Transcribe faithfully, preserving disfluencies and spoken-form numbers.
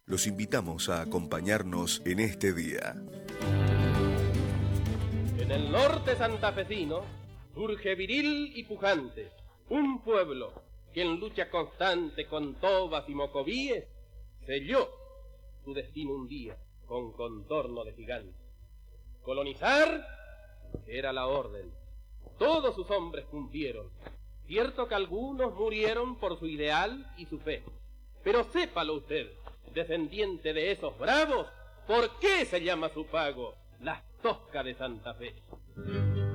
Los invitamos a acompañarnos en este día. En el norte santafesino surge viril y pujante un pueblo que en lucha constante con tobas y mocovíes selló su destino un día con contorno de gigante. Colonizar era la orden, todos sus hombres cumplieron. Cierto que algunos murieron por su ideal y su fe, pero sépalo usted, descendiente de esos bravos, ¿por qué se llama su pago Las Toscas de Santa Fe?